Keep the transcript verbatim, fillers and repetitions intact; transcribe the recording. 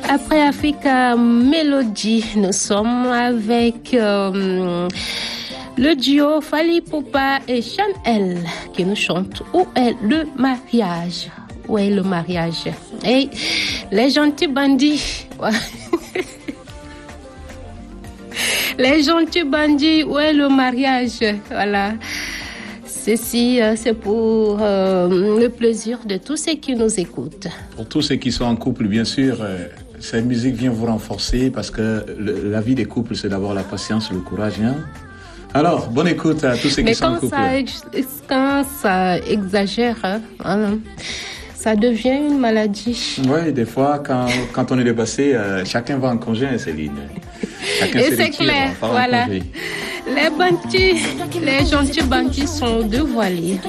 Après Africa Mélodie, nous sommes avec euh, le duo Fally Ipupa et Chanel qui nous chantent Où est le mariage? Où est le mariage? Et les gentils bandits. Les gentils bandits, où est le mariage? Voilà. Ceci, c'est pour euh, le plaisir de tous ceux qui nous écoutent. Pour tous ceux qui sont en couple, bien sûr, euh, cette musique vient vous renforcer parce que le, la vie des couples, c'est d'abord la patience, le courage. Hein? Alors, bonne écoute à tous ceux Mais qui sont en couple. Mais quand ça exagère, hein, ça devient une maladie. Oui, des fois, quand, quand on est dépassé, euh, chacun va en congé, hein, Céline. Chacun Et c'est clair, voilà. Les bandits, les gentils bandits sont dévoilés.